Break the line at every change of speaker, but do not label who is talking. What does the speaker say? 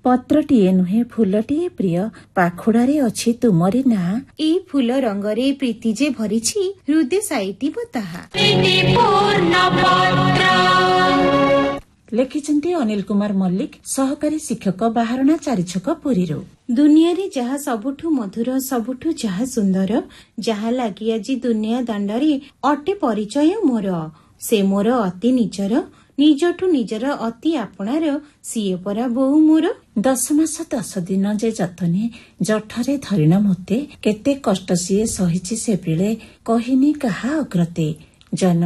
ପତ୍ରଟିଏ ନୁହେଁ ଫୁଲଟିଏ ପ୍ରିୟ, ପାଖୁଡାରେ ଅଛି ତୁମରି ନାଁ।
ଏଇ ଫୁଲ ରଙ୍ଗରେ ପ୍ରୀତି ଯେ ଭରିଛି, ହୃଦୟ ସାଇତିବ ତାହା।
ଲେଖିଛନ୍ତି ଅନିଲ କୁମାର ମଲ୍ଲିକ, ସହକାରୀ ଶିକ୍ଷକ, ବାହାରଣା, ଚାରିଛକ, ପୁରୀରୁ।
ଦୁନିଆରେ ଯାହା ସବୁଠୁ ମଧୁର, ସବୁଠୁ ଯାହା ସୁନ୍ଦର, ଯାହା ଲାଗି ଆଜି ଦୁନିଆ ଦାଣ୍ଡରେ ଅଟେ ପରିଚୟ ମୋର, ସେ ମୋର ଅତି ନିଜର, ନିଜଠୁ ନିଜର ଅତି ଆପଣାର, ସିଏ ପରା ବୋଉ ମୋର।
10 ମାସ 10 ଦିନ ଯେ ଯତନେ ଜଠରେ ଧରିଣ ମୋତେ, କେତେ କଷ୍ଟ ସିଏ ସହିଛି ସେ ବେଳେ, କହିନି କାହା ଅଗ୍ରତେ। ଜନ